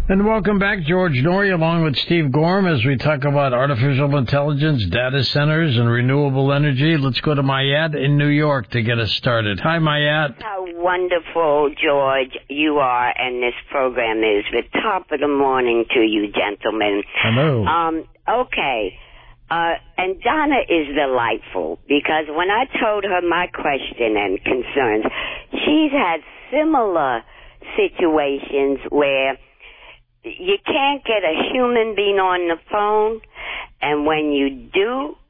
And welcome back, George Noory, along with Steve Gorham, as we talk about artificial intelligence, data centers, and renewable energy. Let's go to Mayat in New York to get us started. Hi, Mayat. How wonderful, George, you are, and this program is. The top of the morning to you, gentlemen. Hello. Okay. And Donna is delightful, because when I told her my question and concerns, she's had similar situations where you can't get a human being on the phone, and when you do,